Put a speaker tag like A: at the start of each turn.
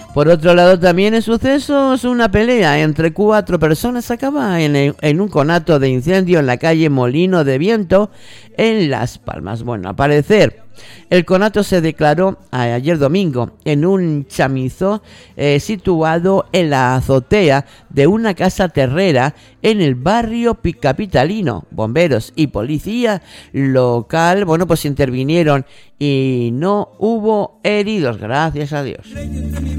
A: Por otro lado, también en sucesos, una pelea entre 4 personas acaba en un conato de incendio en la calle Molino de Viento, en Las Palmas. Bueno, al parecer, el conato se declaró ayer domingo en un chamizo situado en la azotea de una casa terrera en el barrio capitalino. Bomberos y policía local, bueno, pues intervinieron y no hubo heridos, gracias a Dios.